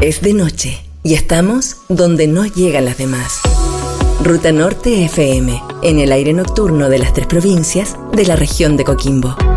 Es de noche y estamos donde no llegan las demás. Ruta Norte FM, en el aire nocturno de las 3 provincias de la región de Coquimbo.